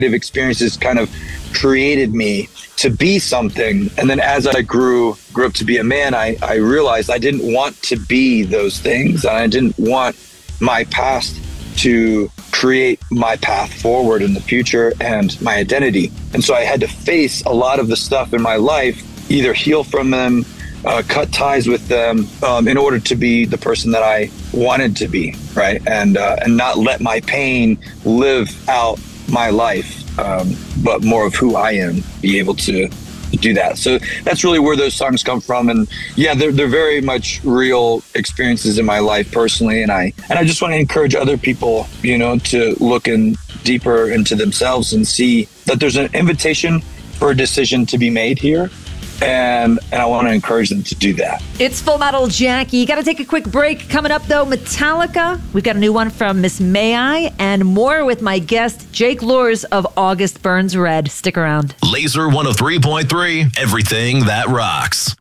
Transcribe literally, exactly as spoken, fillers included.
experiences kind of created me to be something. And then as I grew grew up to be a man, I, I realized I didn't want to be those things. And I didn't want my past to create my path forward in the future and my identity. And so I had to face a lot of the stuff in my life, either heal from them, uh, cut ties with them, um, in order to be the person that I wanted to be, right? And uh, and not let my pain live out my life, um, but more of who I am, be able to do that. So that's really where those songs come from. And yeah, they're they're very much real experiences in my life personally. And I and I just want to encourage other people, you know, to look in deeper into themselves and see that there's an invitation for a decision to be made here. And, and I want to encourage them to do that. It's Full Metal Jackie. You got to take a quick break. Coming up, though, Metallica. We've got a new one from Miss May I, and more with my guest, Jake Luhrs of August Burns Red. Stick around. Laser one oh three point three, everything that rocks.